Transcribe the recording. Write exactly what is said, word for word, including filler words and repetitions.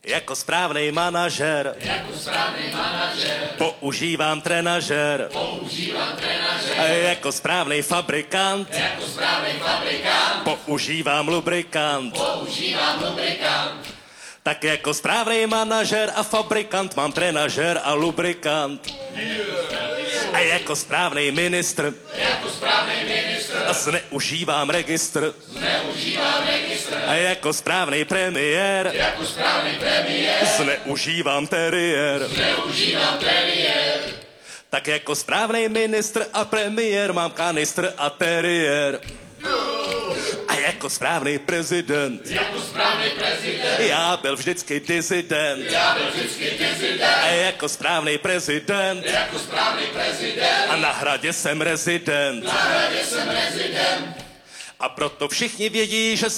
Jako správnej manažer, jako správný manažer, používám trenažer. používám trenažer, A jako správnej fabrikant, jako správný fabrikant, používám lubrikant. používám lubrikant, Tak jako správnej manažer a fabrikant mám trenažer a lubrikant. A jako správnej ministr jako správný ministr, a zneužívám registr. zneužívám registr, A jako správnej premiér jako správný premiér, zneužívám teriér. zneužívám premiér, Tak jako správnej ministr a premiér mám kanistr a teriér. A jako správnej prezident jako správný prezident, já byl vždycky disident. já byl vždycky dizident, A jako správnej prezident jako správný prezident, a na hradě jsem rezident. na hradě jsem rezident, A proto všichni vědí, že jsem